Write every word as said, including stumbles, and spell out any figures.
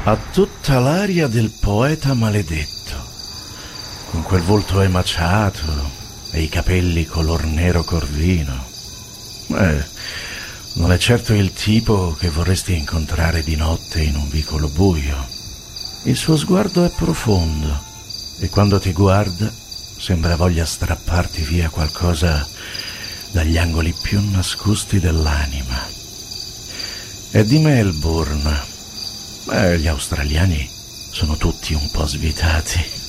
Ha tutta l'aria del poeta maledetto, con quel volto emaciato e i capelli color nero corvino. Eh, non è certo il tipo che vorresti incontrare di notte in un vicolo buio. Il suo sguardo è profondo e quando ti guarda sembra voglia strapparti via qualcosa dagli angoli più nascosti dell'anima. È di Melbourne. Eh, gli australiani sono tutti un po' svitati.